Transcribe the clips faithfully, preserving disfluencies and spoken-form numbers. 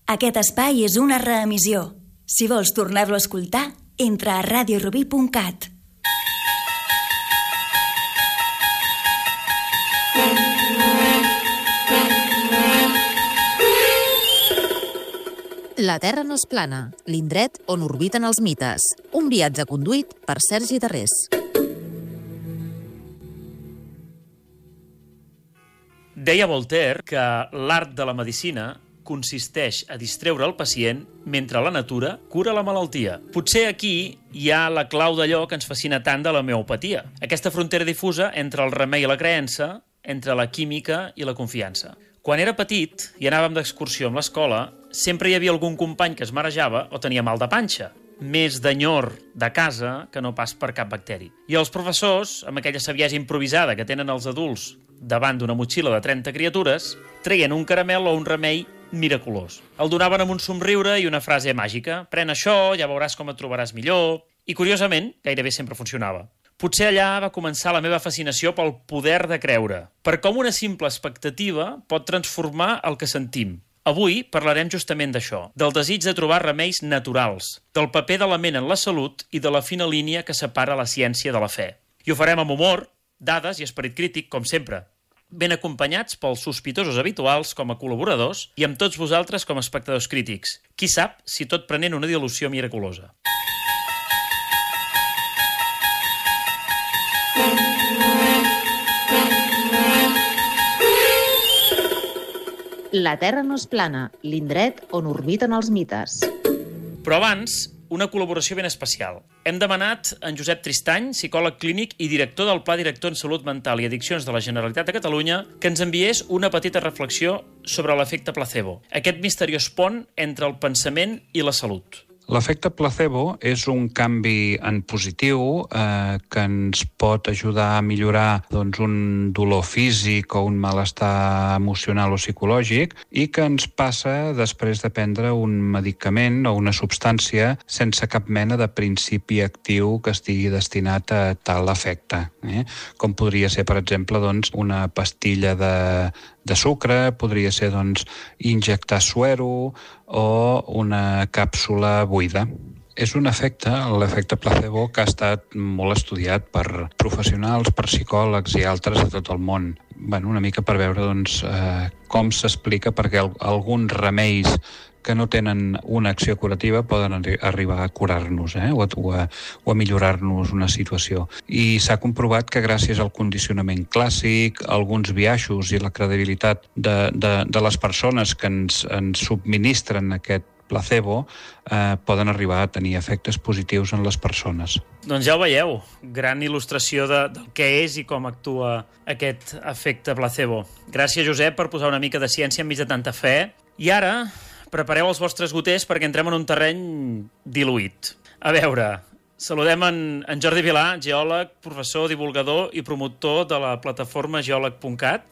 Aquest espai és una reemissió. Si vols tornar-lo a escoltar, entra a radio rubí punt cat. La Terra no és plana, l'indret on orbiten els mites. Un viatge conduït per Sergi Darrés. Deia Voltaire que l'art de la medicina consisteix a distreure el pacient mentre la natura cura la malaltia. Potser aquí hi ha la clau d'allò que ens fascina tant de la homeopatia. Aquesta frontera difusa entre el remei i la creença, entre la química i la confiança. Quan era petit i anàvem d'excursió amb l'escola, sempre hi havia algun company que es marejava o tenia mal de panxa, més d'enyor de casa que no pas per cap bacteri. I els professors, amb aquella saviesa improvisada que tenen els adults davant d'una motxilla de trenta criatures, treien un caramel o un remei miraculós. El donaven amb un somriure i una frase màgica. Pren això, ja veuràs com et trobaràs millor. I, curiosament, gairebé sempre funcionava. Potser allà va començar la meva fascinació pel poder de creure, per com una simple expectativa pot transformar el que sentim. Avui parlarem justament d'això, del desig de trobar remeis naturals, del paper de la ment en la salut i de la fina línia que separa la ciència de la fe. I ho farem amb humor, dades i esperit crític, com sempre, ben acompanyats pels sospitosos habituals com a col·laboradors i amb tots vosaltres com a espectadors crítics. Qui sap si tot prenent una dilució miraculosa. La Terra no és plana, l'indret on orbiten els mites. Però abans, una col·laboració ben especial. Hem demanat a en Josep Tristany, psicòleg clínic i director del Pla Director en Salut Mental i Addiccions de la Generalitat de Catalunya, que ens enviés una petita reflexió sobre l'efecte placebo, aquest misteriós pont entre el pensament i la salut. L'efecte placebo és un canvi en positiu eh, que ens pot ajudar a millorar doncs, un dolor físic o un malestar emocional o psicològic i que ens passa després de prendre un medicament o una substància sense cap mena de principi actiu que estigui destinat a tal efecte. Eh? Com podria ser, per exemple, doncs, una pastilla de, de sucre, podria ser doncs, injectar suero o una càpsula buida. És un efecte, l'efecte placebo, que ha estat molt estudiat per professionals, per psicòlegs i altres de tot el món. Bueno, una mica per veure doncs, eh, com s'explica perquè alguns remeis que no tenen una acció curativa poden arri- arribar a curar-nos eh? o, a, o, a, o a millorar-nos una situació. I s'ha comprovat que gràcies al condicionament clàssic, alguns biaixos i la credibilitat de, de, de les persones que ens, ens subministren aquest placebo eh, poden arribar a tenir efectes positius en les persones. Doncs ja ho veieu, gran il·lustració de, del què és i com actua aquest efecte placebo. Gràcies, Josep, per posar una mica de ciència enmig de tanta fe. I ara prepareu els vostres goters perquè entrem en un terreny diluït. A veure, saludem en, en Jordi Vilà, geòleg, professor, divulgador i promotor de la plataforma geòleg punt cat.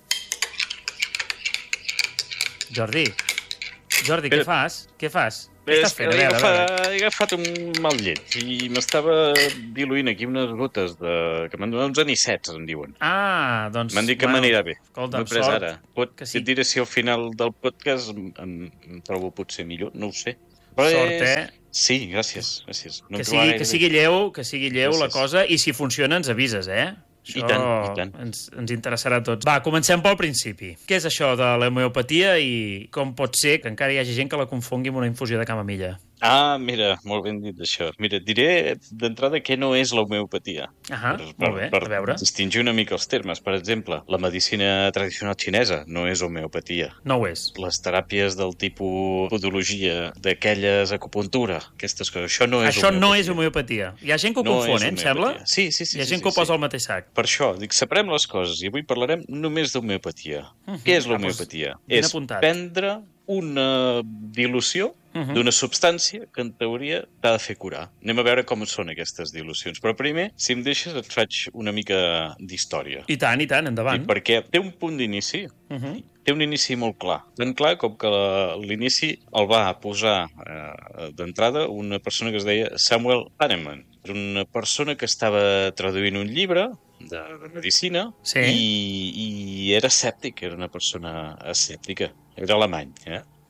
Jordi, Jordi, què fas? Què fas? Què estàs fent? A veure, a veure. He agafat un mal llet i m'estava diluint aquí unes gotes de... que m'han donat uns anicets, em diuen. Ah, doncs... M'han dit que bueno, m'anirà bé. Escolta, sort. Ara. Pot, que sí. Et diré si al final del podcast em, em, em trobo potser millor, no ho sé. Però sort, eh? Sí, gràcies. gràcies. No que, sigui, que sigui lleu, que sigui lleu gràcies. La cosa, i si funciona ens avises, eh? Això I tant, i tant. Ens, ens interessarà a tots. Va, comencem pel principi. Què és això de l'homeopatia i com pot ser que encara hi hagi gent que la confongui amb una infusió de camamilla? Ah, mira, molt ben dit això. Mira, et diré d'entrada què no és l'homeopatia. Ah, per, molt bé, per, a veure. Per distingir una mica els termes. Per exemple, la medicina tradicional xinesa no és homeopatia. No ho és. Les teràpies del tipus podologia, d'aquelles acupuntura, aquestes coses, això no és això homeopatia. no és homeopatia. Hi ha gent que ho no confon, eh, em sembla? Sí, sí, sí. Hi ha sí, gent sí, que ho posa sí. al mateix sac. Per això, dic, separem les coses i avui parlarem només d'homeopatia. Uh -huh. Què és l'homeopatia? Ah, doncs, és apuntat. prendre una dilució uh -huh. d'una substància que en teoria t'ha de fer curar. Anem a veure com són aquestes dilucions. Però primer, si em deixes, et faig una mica d'història. I tant, i tant, endavant. I perquè té un punt d'inici, uh -huh. té un inici molt clar. Tan clar com que l'inici el va posar eh, d'entrada una persona que es deia Samuel Hahnemann. Era una persona que estava traduint un llibre de, de medicina sí. i, i era escèptic, era una persona escèptica. Era alemany, eh?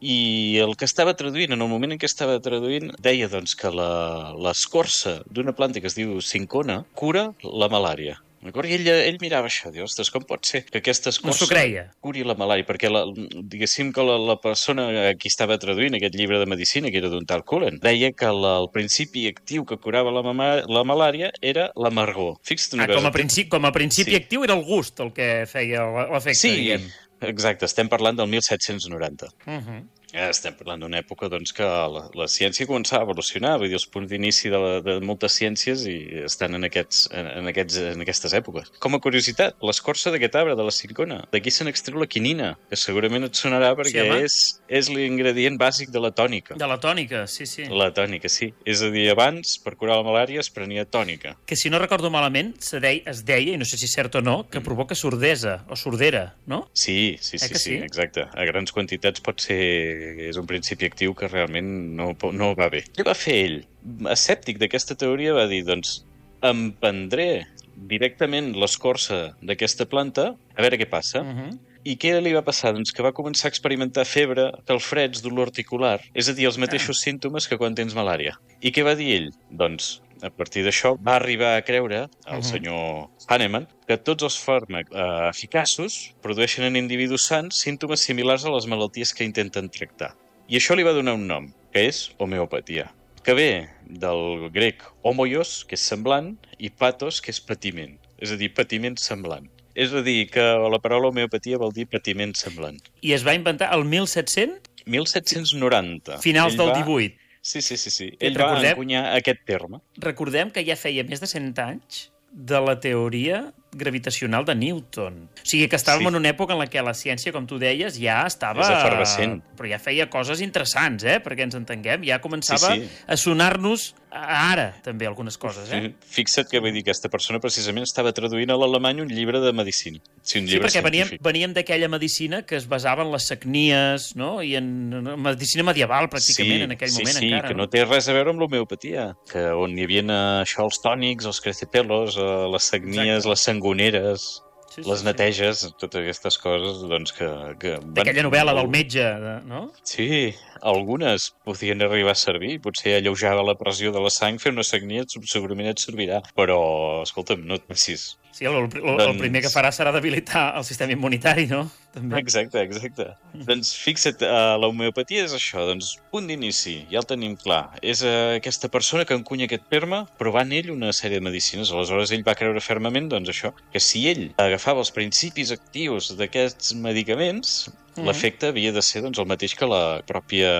I el que estava traduint, en el moment en què estava traduint, deia doncs, que la, l'escorça d'una planta que es diu cincona cura la malària. D'acord? I ell, ell mirava això, diu, ostres, com pot ser que aquesta escorça curi la malària? Perquè, la, diguéssim que la, la persona a qui estava traduint aquest llibre de medicina, que era d'un tal Cullen, deia que la, el principi actiu que curava la, mama, la malària era l'amargor. Fixa't una ah, cosa. Com a principi, com a principi sí. actiu era el gust el que feia l'efecte, sí, diguem. Exacte, estem parlant del mil set-cents noranta. Uh-huh. Estem parlant d'una època doncs, que la, la ciència començava a evolucionar, vull dir, els punts d'inici de, la, de moltes ciències i estan en, aquests, en, en, aquests, en aquestes èpoques. Com a curiositat, l'escorça d'aquest arbre, de la cincona, d'aquí se n'extreu la quinina, que segurament et sonarà perquè sí, és, és l'ingredient bàsic de la tònica. De la tònica, sí, sí. La tònica, sí. És a dir, abans, per curar la malària, es prenia tònica. Que si no recordo malament, se deia, es deia, i no sé si és cert o no, que mm. provoca sordesa o sordera, no? Sí, sí, sí, sí, sí, exacte. A grans quantitats pot ser és un principi actiu que realment no, no va bé. Què va fer ell? Escèptic d'aquesta teoria va dir, doncs, em prendré directament l'escorça d'aquesta planta a veure què passa. Uh-huh. I què li va passar? Doncs que va començar a experimentar febre, calfreds, dolor articular, és a dir, els mateixos ah. símptomes que quan tens malària. I què va dir ell? Doncs, a partir d'això, va arribar a creure, el uh-huh. senyor Hahnemann, que tots els fàrmacs eh, eficaços produeixen en individus sants símptomes similars a les malalties que intenten tractar. I això li va donar un nom, que és homeopatia, que ve del grec homoios, que és semblant, i pathos, que és patiment, és a dir, patiment semblant. És a dir, que la paraula homeopatia vol dir patiment semblant. I es va inventar el mil set-cents? mil set-cents noranta. Finals Ell del va... divuit. Sí, sí, sí, sí. Ell recordem, va encunyar aquest terme. Recordem que ja feia més de cent anys de la teoria gravitacional de Newton. O sigui que estàvem sí. en una època en la què la ciència, com tu deies, ja estava... És efervescent. Però ja feia coses interessants, eh? Perquè ens entenguem. Ja començava sí, sí. a sonar-nos ara, també, algunes coses, eh? Fixa't que vull dir que aquesta persona precisament estava traduint a l'alemany un llibre de medicina. Sí, un sí llibre perquè veníem, científic. veníem d'aquella medicina que es basava en les sagnies, no? I en, en medicina medieval, pràcticament, sí, en aquell sí, moment sí, encara. Sí, que no té res a veure amb l'homeopatia. Que on hi havia això, els tònics, els crecepelos, les sagnies, Exacte. les sangoneres... Sí, sí, les neteges, sí. totes aquestes coses, doncs que... que D'aquella novel·la del metge, no? Sí, algunes podien arribar a servir, potser alleujava la pressió de la sang, fer una sagnia segurament et servirà, però, escolta'm, no et pensis. Sí, el, el, doncs... el primer que farà serà debilitar el sistema immunitari, no? També. Exacte, exacte. Mm. Doncs fixa't, uh, la homeopatia és això, doncs punt d'inici, ja el tenim clar. És uh, aquesta persona que encunya aquest terme, provant ell una sèrie de medicines. Aleshores ell va creure fermament, doncs això, que si ell agafava els principis actius d'aquests medicaments, mm. l'efecte havia de ser doncs, el mateix que la pròpia,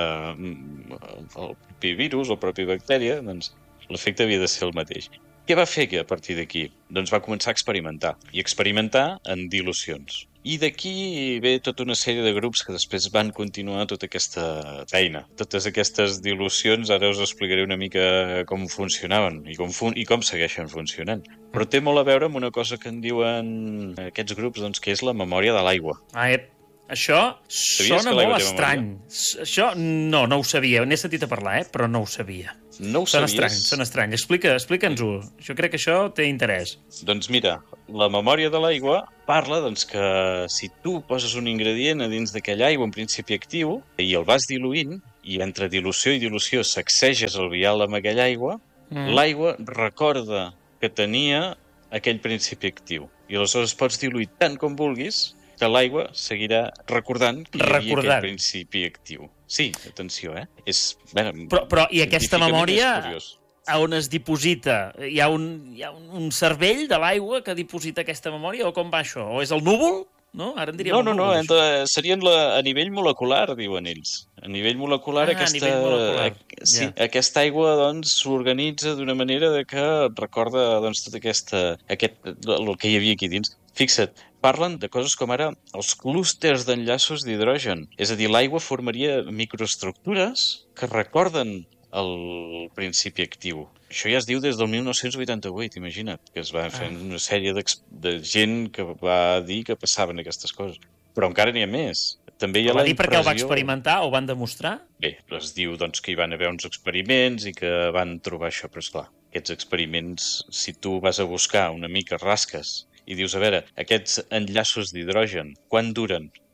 el propi virus o la pròpia bactèria, doncs l'efecte havia de ser el mateix. Què va fer a partir d'aquí? Doncs va començar a experimentar, i experimentar en dilucions. I d'aquí ve tota una sèrie de grups que després van continuar tota aquesta feina. Totes aquestes dilucions, ara us explicaré una mica com funcionaven i com, fun i com segueixen funcionant. Però té molt a veure amb una cosa que en diuen aquests grups, doncs, que és la memòria de l'aigua. Ah, ep. Això sona molt estrany. Això no, no ho sabia. N'he sentit a parlar, eh? Però no ho sabia. No ho són sabies? Estrany, són estrany. Explica, explica'ns-ho. Jo crec que això té interès. Doncs mira, la memòria de l'aigua parla doncs, que si tu poses un ingredient a dins d'aquella aigua en principi actiu i el vas diluint, i entre dilució i dilució sacseges el vial amb aquella aigua, mm. l'aigua recorda que tenia aquell principi actiu. I aleshores pots diluir tant com vulguis que l'aigua seguirà recordant que hi havia recordant. Aquell principi actiu. Sí, atenció, eh? És, bueno, però, però i aquesta memòria a on es diposita? Hi ha un, hi ha un cervell de l'aigua que diposita aquesta memòria o com va això? O és el núvol? No, ara en diríem no, no, núvol, no, entre, serien la, a nivell molecular, diuen ells. A nivell molecular, ah, aquesta, nivell molecular. A, sí, yeah. aquesta aigua doncs s'organitza d'una manera de que recorda doncs, tot aquesta, aquest, el que hi havia aquí dins. Fixa't, parlen de coses com ara els clústers d'enllaços d'hidrogen. És a dir, l'aigua formaria microestructures que recorden el principi actiu. Això ja es diu des del mil nou-cents vuitanta-vuit, imagina't, que es va fer una sèrie de gent que va dir que passaven aquestes coses. Però encara n'hi ha més. També hi ha ho va la dir impressió... perquè ho va experimentar o van demostrar? Bé, es diu doncs, que hi van haver uns experiments i que van trobar això, però esclar, aquests experiments, si tu vas a buscar una mica rasques i dius, a veure, aquests enllaços d'hidrogen, quan duren?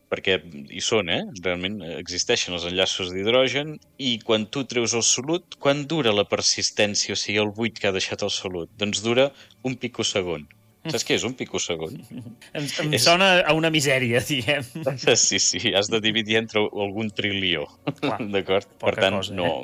perquè hi són, eh? Realment existeixen els enllaços d'hidrogen i quan tu treus el solut, quan dura la persistència, o sigui, el buit que ha deixat el solut? Doncs dura un picosegon. Saps què és un picosegon? Em, em és... sona a una misèria, diguem. Sí, sí, has de dividir entre algun trilió. D'acord? Per tant, cosa, no,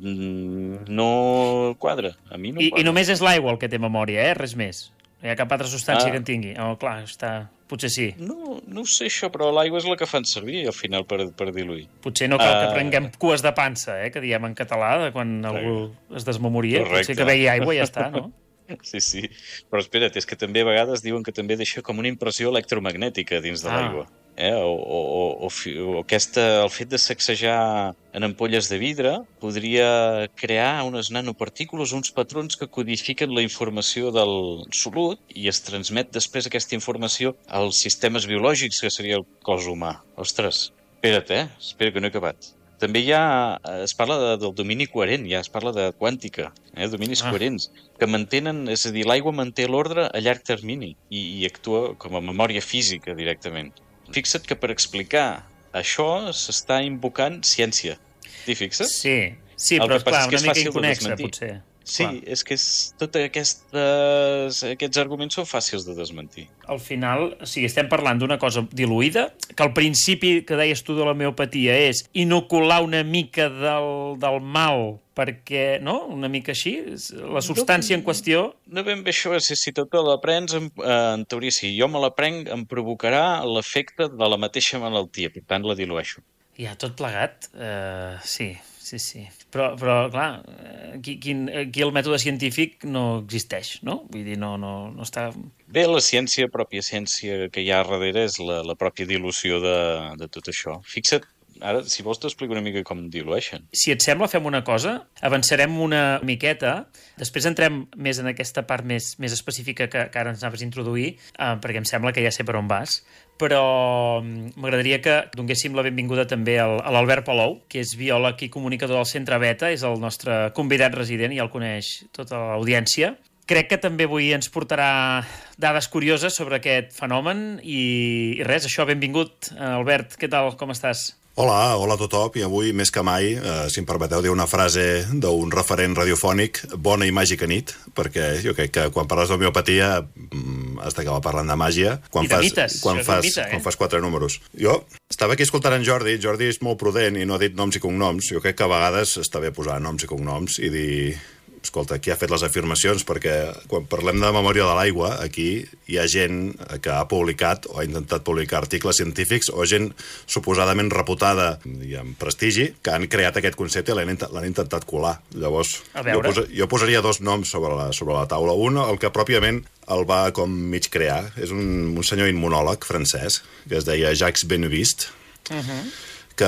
eh? no quadra. A mi no I, quadra. I només és l'aigua el que té memòria, eh? Res més. No hi ha cap altra substància ah. que en tingui. Oh, clar, està... Potser sí. No, no ho sé això, però l'aigua és la que fan servir al final per, per diluir. Potser no cal uh... que prenguem cues de pansa, eh? Que diem en català, de quan algú es desmemoria. Correcte. Potser que begui aigua i ja està, no? Sí, sí. Però espera't, és que també a vegades diuen que també deixa com una impressió electromagnètica dins de ah. l'aigua. Eh? O, o, o, o aquesta, el fet de sacsejar en ampolles de vidre podria crear unes nanopartícules, uns patrons que codifiquen la informació del solut i es transmet després aquesta informació als sistemes biològics, que seria el cos humà. Ostres, espera't, eh? Espera que no he acabat. També hi ha, es parla de, del domini coherent, ja es parla de quàntica, eh, dominis ah. coherents, que mantenen, és a dir, l'aigua manté l'ordre a llarg termini i, i actua com a memòria física directament. Fixa't que per explicar això s'està invocant ciència. T'hi fixes? Sí, sí, però és clar, una mica inconexa, potser. Sí, clar. És que és, tots aquestes, aquests arguments són fàcils de desmentir. Al final, o sigui, estem parlant d'una cosa diluïda, que al principi que deies tu de l'homeopatia és inocular una mica del, del mal, perquè, no? Una mica així, la substància no, en qüestió... No ben bé això, és si tu te la prens, en, en teoria, si jo me la prenc, em provocarà l'efecte de la mateixa malaltia, per tant la dilueixo. Ja, tot plegat, uh, sí, sí, sí. Però, però clar, aquí, aquí el mètode científic no existeix, no? Vull dir, no, no, no està... Bé, la ciència, pròpia ciència que hi ha darrere és la, la pròpia dilució de, de tot això. Fixa't, ara, si vols t'explico una mica com dilueixen. Si et sembla, fem una cosa, avançarem una miqueta, després entrem més en aquesta part més, més específica que, que ara ens anaves a introduir, eh, perquè em sembla que ja sé per on vas, però m'agradaria que donéssim la benvinguda també al, a l'Albert Palou, que és biòleg i comunicador del Centre Beta, és el nostre convidat resident, ja el coneix tota l'audiència. Crec que també avui ens portarà dades curioses sobre aquest fenomen i, i res, això, benvingut. Albert, què tal, com estàs? Hola, hola a tothom, i avui, més que mai, eh, si em permeteu dir una frase d'un referent radiofònic, bona i màgica nit, perquè jo crec que quan parles d'homeopatia mm, has d'acabar parlant de màgia. Quan I de fas, mites, quan això fas, és un mite, eh? Quan fas quatre números. Jo estava aquí escoltant en Jordi, Jordi és molt prudent i no ha dit noms i cognoms. Jo crec que a vegades està bé posar noms i cognoms i dir... Escolta, qui ha fet les afirmacions? Perquè quan parlem de memòria de l'aigua, aquí hi ha gent que ha publicat o ha intentat publicar articles científics o gent suposadament reputada i amb prestigi que han creat aquest concepte i l'han intentat colar. Llavors, jo, posa, jo posaria dos noms sobre la, sobre la taula. Un, el que pròpiament el va com mig crear, és un, un senyor immunòleg francès que es deia Jacques Benveniste, uh-huh. que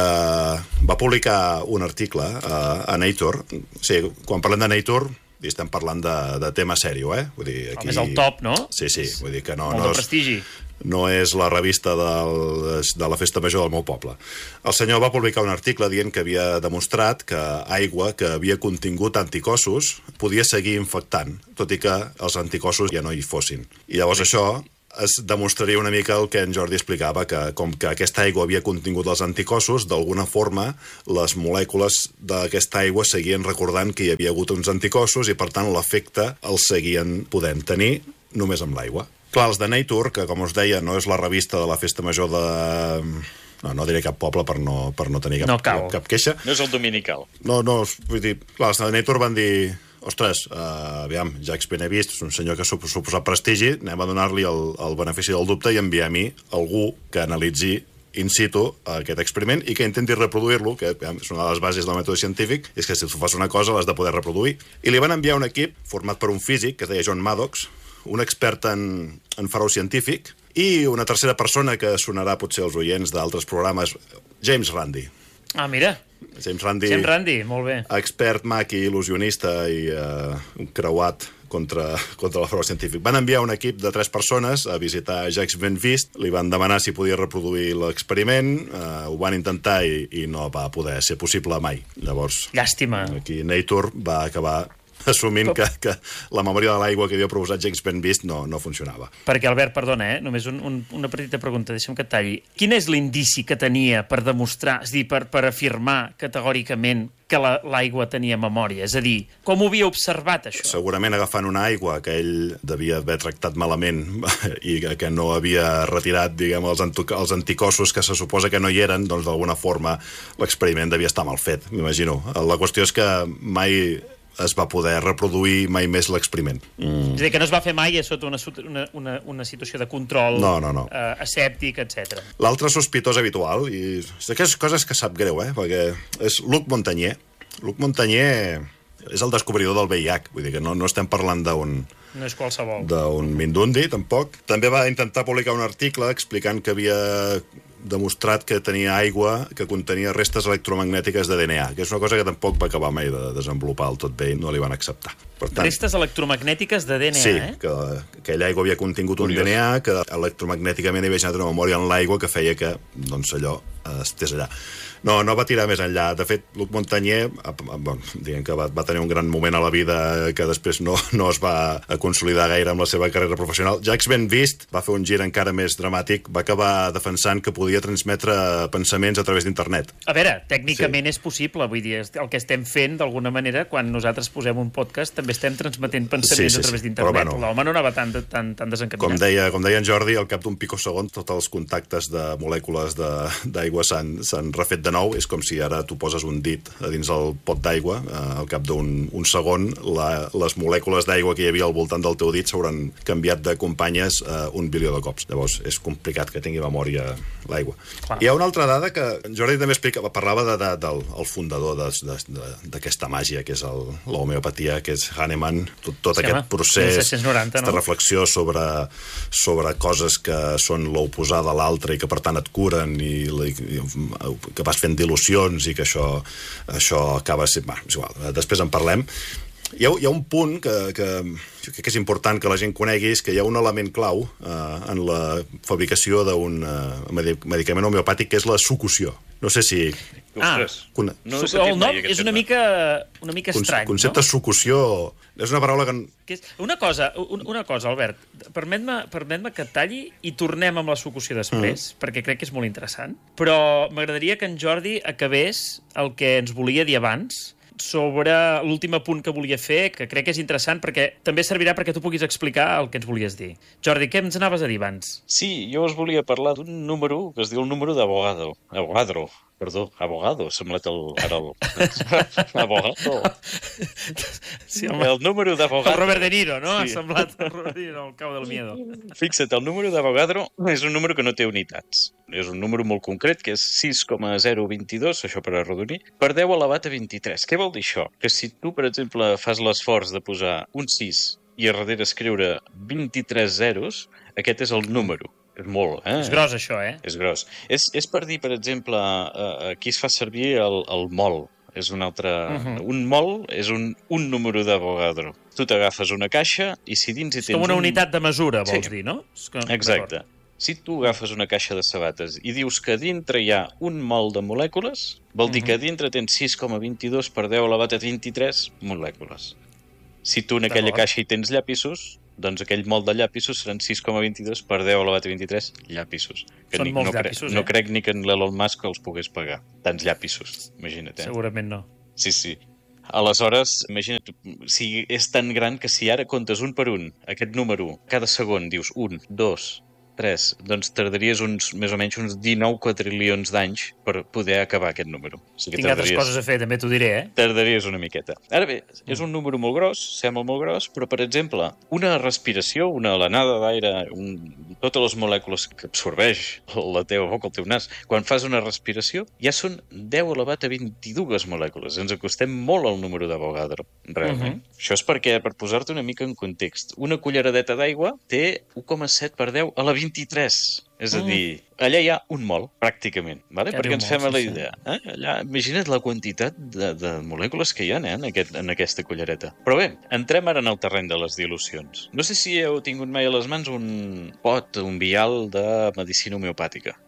va publicar un article uh, a Nature. O sigui, quan parlem de Nature, i estem parlant de, de tema sèrio, eh? Vull dir, aquí... És el top, no? Sí, sí. Vull dir que no, molt no de prestigi. És, no és la revista del, de la festa major del meu poble. El senyor va publicar un article dient que havia demostrat que aigua que havia contingut anticossos podia seguir infectant, tot i que els anticossos ja no hi fossin. I llavors això... es demostraria una mica el que en Jordi explicava, que com que aquesta aigua havia contingut els anticossos, d'alguna forma les molècules d'aquesta aigua seguien recordant que hi havia hagut uns anticossos i per tant l'efecte el seguien podent tenir només amb l'aigua. Clar, els de Nature, que com us deia no és la revista de la festa major de... No, no diré cap poble per no, per no tenir cap, no cap, cap queixa. No és el dominical. No, no, vull dir, clar, els de Nature van dir... Ostres, uh, aviam, Jacques Benveniste és un senyor que ha suposat prestigi, anem a donar-li el, el benefici del dubte i enviar a mi algú que analitzi in situ aquest experiment i que intenti reproduir-lo, que aviam, és una de les bases del mètode científic, és que si tu fas una cosa l'has de poder reproduir. I li van enviar un equip format per un físic, que es deia John Maddox, un expert en, en farau científic, i una tercera persona que sonarà potser als oients d'altres programes, James Randi. Ah, mira. James Randi, James Randi, molt bé. Expert, mag i il·lusionista i uh, un creuat contra, contra el frau científic. Van enviar un equip de tres persones a visitar Jacques Benveniste, li van demanar si podia reproduir l'experiment, uh, ho van intentar i, i no va poder ser possible mai. Llavors, llàstima. Aquí Nature va acabar assumint que, que la memòria de l'aigua que havia proposat James Van Beest no, no funcionava. Perquè, Albert, perdona, eh? només un, un, una petita pregunta, deixa'm que et talli. Quin és l'indici que tenia per demostrar, és a dir, per, per afirmar categòricament que la, l'aigua tenia memòria? És a dir, com ho havia observat, això? Segurament agafant una aigua que ell devia haver tractat malament i que no havia retirat, diguem, els, els anticossos que se suposa que no hi eren, doncs d'alguna forma l'experiment devia estar mal fet, m'imagino. La qüestió és que mai es va poder reproduir mai més l'experiment. Mm. És a dir, que no es va fer mai sota una, una, una, una situació de control no, no, no. Eh, escèptic, etcètera. L'altre sospitós habitual, i és d'aquestes coses que sap greu, eh? Perquè és Luc Montagnier. Luc Montagnier és el descobridor del V I H, vull dir que no, no estem parlant d'un... No és qualsevol. D'un Mindundi, tampoc. També va intentar publicar un article explicant que havia demostrat que tenia aigua que contenia restes electromagnètiques de D N A, que és una cosa que tampoc va acabar mai de desenvolupar el tot bé i no li van acceptar. Per tant, restes electromagnètiques de D N A, sí, eh? Sí, que aquella aigua havia contingut un Curiós. D N A, que electromagnèticament havia generat una memòria en l'aigua que feia que, doncs, allò estés allà. No, no va tirar més enllà. De fet, Luc Montagnier, bon, diguem que va, va tenir un gran moment a la vida que després no, no es va consolidar gaire amb la seva carrera professional. Jacques Van Beest va fer un gir encara més dramàtic, va acabar defensant que podia transmetre pensaments a través d'internet. A veure, tècnicament sí. És possible, vull dir, el que estem fent, d'alguna manera, quan nosaltres posem un podcast, també estem transmetent pensaments sí, sí, sí. a través d'internet. Bueno, l'home no anava tan, tan, tan desencaminat. Com deia, com deia en Jordi, al cap d'un picosegon tots els contactes de molècules d'aigua s'han refet de nou. És com si ara tu poses un dit a dins el pot d'aigua, eh, al cap d'un un segon la, les molècules d'aigua que hi havia al voltant del teu dit s'hauran canviat de companyes eh, un bilió de cops. Llavors és complicat que tingui memòria l'aigua. Hi ha una altra dada que en Jordi també explica, parlava de, de, del el fundador d'aquesta màgia que és l'homeopatia, que és Hahnemann, tot, tot sí, aquest home, procés, mil set-cents noranta, aquesta no? reflexió sobre, sobre coses que són l'oposada a l'altra i que per tant et curen i, i que vas fent dilucions i que això, això acaba sent... Bah, és igual, després en parlem. Hi ha, hi ha un punt que, que jo crec que és important que la gent conegui, és que hi ha un element clau eh, en la fabricació d'un eh, medicament homeopàtic, que és la succusió. No sé si... Ah, Con... no el nom és una mica, una mica estrany, Con concepte no? Succusió és una paraula que... que és... Una cosa, una cosa, Albert, permet-me permet que et talli i tornem amb la succusió després, mm. perquè crec que és molt interessant, però m'agradaria que en Jordi acabés el que ens volia dir abans, sobre l'últim apunt que volia fer, que crec que és interessant perquè també servirà perquè tu puguis explicar el que ens volies dir. Jordi, què ens anaves a dir abans? Sí, jo us volia parlar d'un número que es diu el número d'Avogadro. Avogadro, perdó, Abogado, ha semblat el... Ara el... Abogado. Sí, home. El número d'Avogadro... El Robert De Niro, no? Sí. Ha semblat el Robert De Niro, el cau del miedo. Fixa't, el número d'Avogadro és un número que no té unitats. És un número molt concret, que és sis coma zero vint dos, això per arrodonir, per deu elevat a vint-i-tres. Què vol dir això? Que si tu, per exemple, fas l'esforç de posar un sis i a darrere escriure vint-i-tres zeros, aquest és el número. És molt, eh? És gros, això, eh? És gros. És, és per dir, per exemple, eh, aquí es fa servir el, el mol. És un altre... Uh-huh. Un mol és un, un número d'Avogadro. Tu t'agafes una caixa i si dins hi tens... És com una un... unitat de mesura, vols sí. dir, no? Que... Exacte. Si tu agafes una caixa de sabates i dius que dintre hi ha un mol de molècules, vol dir uh-huh. que dintre tens sis coma vint dos per deu elevat a vint-i-tres molècules. Si tu en aquella caixa hi tens llapisos, doncs aquell mol de llapisos seran sis coma vint dos per deu elevat a vint-i-tres llapisos. Que Són ni, molts no llapisos, cre eh? No crec ni que en l'Elon Musk els pogués pagar. Tants llapisos, imagina't. Eh? Segurament no. Sí, sí. Aleshores, imagina't, si és tan gran que si ara comptes un per un, aquest número, cada segon dius un, dos, tres, doncs tardaries uns, més o menys uns dinou quadrilions d'anys per poder acabar aquest número. O sigui, Tinc altres coses a fer, també t'ho diré, eh? Tardaries una miqueta. Ara bé, és un número molt gros, sembla molt gros, però, per exemple, una respiració, una alenada d'aire, un... totes les molècules que absorbeix la teva boca, el teu nas, quan fas una respiració, ja són deu elevat a vint-i-dues molècules. Ens acostem molt al número d'Avogadro, realment. Uh-huh. Això és perquè, per posar-te una mica en context, una culleradeta d'aigua té u coma set per deu a la vint-i-tres. És a dir, allà hi ha un mol, pràcticament, vale? Perquè ens fem a la idea. Eh? Allà, imagina't la quantitat de, de molècules que hi ha eh? en, aquest, en aquesta cullereta. Però bé, entrem ara en el terreny de les dilucions. No sé si heu tingut mai a les mans un pot, un vial de medicina homeopàtica.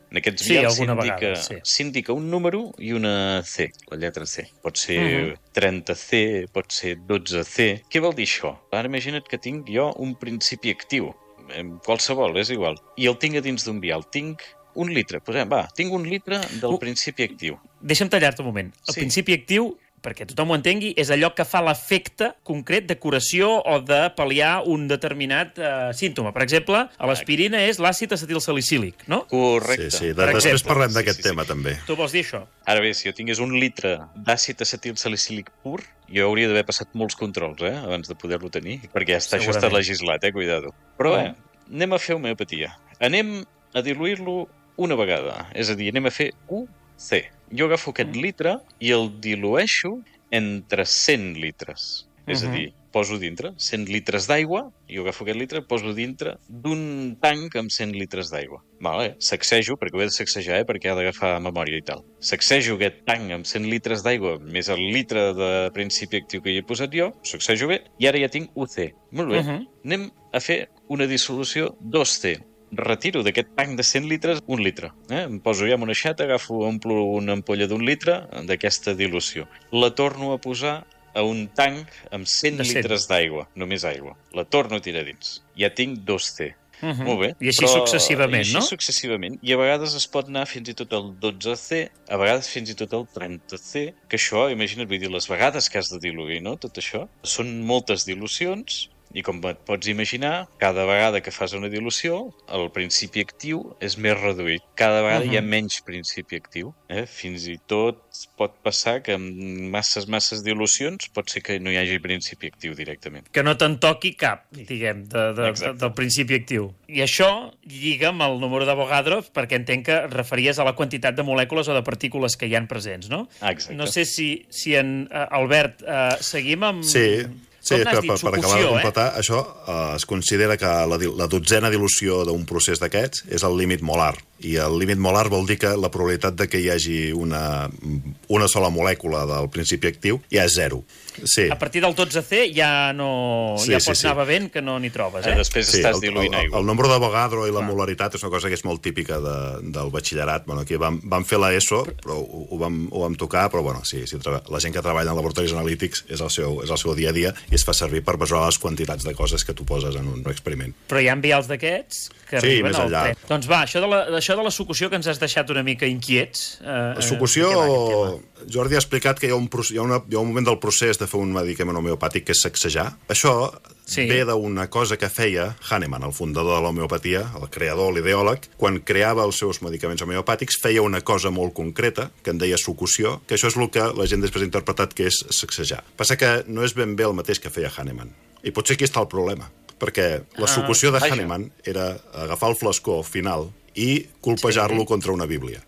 En aquests Sí, vials alguna s'indica vegada, sí. s'indica un número i una C, la lletra C. Pot ser Mhm. trenta C, pot ser dotze C. Què vol dir això? Ara imagina't que tinc jo un principi actiu, em, qualsevol, és igual, i el tinc a dins d'un vial. Tinc un litre, posem, va, tinc un litre del Uh. principi actiu. Deixa'm tallar-te un moment. El Sí. principi actiu, perquè tothom ho entengui, és allò que fa l'efecte concret de curació o de pal·liar un determinat eh, símptoma. Per exemple, a l'aspirina és l'àcid acetilsalicílic, no? Correcte. Sí, sí. De, Per després exemple. parlem Sí, d'aquest sí, sí. tema, també. Tu vols dir això? Ara bé, si jo tingués un litre d'àcid acetilsalicílic pur, jo hauria d'haver passat molts controls, eh?, abans de poder-lo tenir, perquè ja està, això està Segurament. legislat, eh, cuidado. Però Oh. bé, anem a fer homeopatia. Anem a diluir-lo una vegada, és a dir, anem a fer U C. Jo agafo aquest litre i el dilueixo entre cent litres. És a Mhm. dir, poso dintre cent litres d'aigua, jo agafo aquest litre, poso dintre d'un tanc amb cent litres d'aigua. Vale, sacsejo, perquè ho he de sacsejar, eh, perquè ha d'agafar memòria i tal. Sacsejo aquest tanc amb cent litres d'aigua, més el litre de principi actiu que hi he posat jo, sacsejo bé, i ara ja tinc U C. Molt bé, Mhm. anem a fer una dissolució dos C. Retiro d'aquest tanc de cent litres un litre. Eh? Em poso ja amb una xata, agafo, omplo una ampolla d'un litre d'aquesta dilució. La torno a posar a un tanc amb cent De cent. litres d'aigua, només aigua. La torno a tirar dins. Ja tinc dos C. Mhm. Molt bé. I així però- successivament, I així no? successivament. I a vegades es pot anar fins i tot al dotze C, a vegades fins i tot al trenta C, que això, imagina't, vull dir, les vegades que has de diluir, no?, tot això. Són moltes dilucions, i com et pots imaginar, cada vegada que fas una dilució, el principi actiu és més reduït. Cada vegada Mhm. hi ha menys principi actiu. Eh? Fins i tot pot passar que amb masses, masses dilucions pot ser que no hi hagi principi actiu directament. Que no te'n toqui cap, diguem, de, de, de, Exacte. del principi actiu. I això lliga amb el número d'Avogadro, perquè entenc que et referies a la quantitat de molècules o de partícules que hi han presents, no? Ah, exacte. No sé si, si en uh, Albert, uh, seguim amb... Sí, sí, Com n'has per, dit? per, per acabar de Sucussió, eh? completar, això eh, es considera que la, di- la dotzena dilució d'un procés d'aquests és el límit molar. I el límit molar vol dir que la probabilitat de que hi hagi una, una sola molècula del principi actiu ja és zero. Sí. A partir del dotze C ja no Sí, ja sí, pots sí. anar bevent que no n'hi trobes, Eh? eh? Després Sí, estàs el, diluint el, aigua. el nombre d'Avogadro i la Clar. molaritat és una cosa que és molt típica de, del batxillerat. Bueno, aquí vam, vam fer l'ESO, però ho, ho, vam, ho vam tocar, però bueno, sí, sí, la gent que treballa en laboratoris analítics és el, seu, és el seu dia a dia i es fa servir per mesurar les quantitats de coses que tu poses en un experiment. Però hi ha vials d'aquests que Sí, arriben més al enllà. tren. Doncs va, això de, la, això de la sucussió que ens has deixat una mica inquiets... Eh, La sucussió, eh, de què va aquest tema? Jordi ha explicat que hi ha, un, proce- hi, ha una, hi ha un moment del procés de fer un medicament homeopàtic que és sacsejar. Això Sí. ve d'una cosa que feia Hahnemann, el fundador de l'homeopatia, el creador, l'ideòleg, quan creava els seus medicaments homeopàtics, feia una cosa molt concreta, que en deia sucussió, que això és el que la gent després ha interpretat que és sacsejar. Passa que no és ben bé el mateix que feia Hahnemann. I potser aquí està el problema, perquè la Ah, sucussió de vaja. Hahnemann era agafar el flascó final i colpejar-lo contra una bíblia.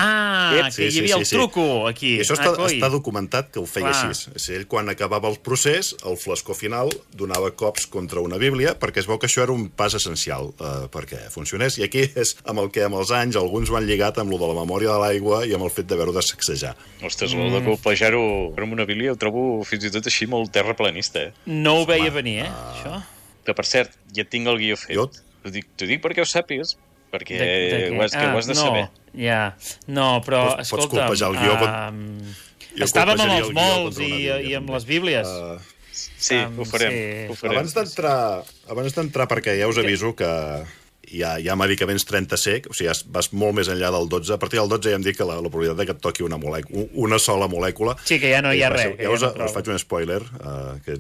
Ah, Sí, que hi sí, havia sí, el sí. truco aquí. I això està, ah, coi. està documentat que ho feia Clar. així. És a dir, ell, quan acabava el procés, el flascó final donava cops contra una bíblia, perquè es veu que això era un pas essencial eh, perquè funcionés. I aquí és amb el que amb els anys alguns ho han lligat amb lo de la memòria de l'aigua i amb el fet d'haver-ho de sacsejar. Ostres, mm. de colpejar-ho amb una bíblia ho trobo fins i tot així molt terraplanista, eh? No ho veia venir, eh, això? Que, per cert, ja tinc el guió fet. Jo- T'ho dic, t'ho dic perquè ho sàpigues, perquè De- de què? ho has, que ho has de no, saber. Ja, no, però, Pots- pots escolta... colpejar el guió Um, Jo estàvem amb colpejaria els el guió molts contra una i, bíblia, i amb també. les bíblies. Uh, Sí, Um, ho farem, sí. ho farem. abans d'entrar, abans d'entrar, perquè ja us aviso que hi ha, hi ha medicaments trenta C, o sigui, ja vas molt més enllà del dotze. A partir del dotze ja hem dit que la, la probabilitat de que et toqui una, molècula, una sola molècula... Sí, que ja no hi ha va ser- res, que Ja ja us, no us trobo. faig un spoiler, uh, que